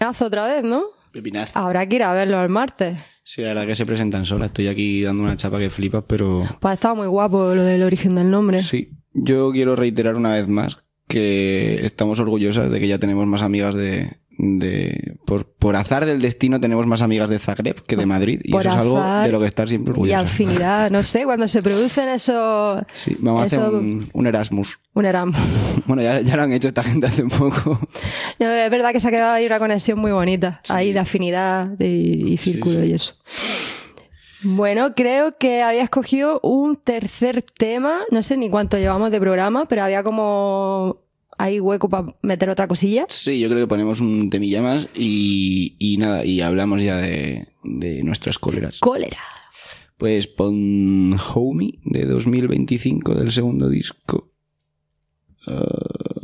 Otra vez, ¿no? Pepinazo. Habrá que ir a verlo el martes. Sí, la verdad que se presentan solas. Estoy aquí dando una chapa que flipas, pero... Pues estaba muy guapo lo del origen del nombre. Sí, yo quiero reiterar una vez más que estamos orgullosas de que ya tenemos más amigas por azar del destino tenemos más amigas de Zagreb que de Madrid, y Por eso es algo azar de lo que estar siempre Y orgullosa. afinidad, no sé, cuando se producen esos... Sí, vamos a hacer un Erasmus. Un Erasmus. Bueno, ya lo han hecho esta gente hace un poco. No, es verdad que se ha quedado ahí una conexión muy bonita, Sí. ahí de afinidad y círculo Sí. y eso. Bueno, creo que había escogido un tercer tema, no sé ni cuánto llevamos de programa, pero había como ahí hueco para meter otra cosilla. Sí, yo creo que ponemos un temilla más y nada, y hablamos ya de nuestras cóleras. Cólera. Pues pon Homie de 2025 del segundo disco.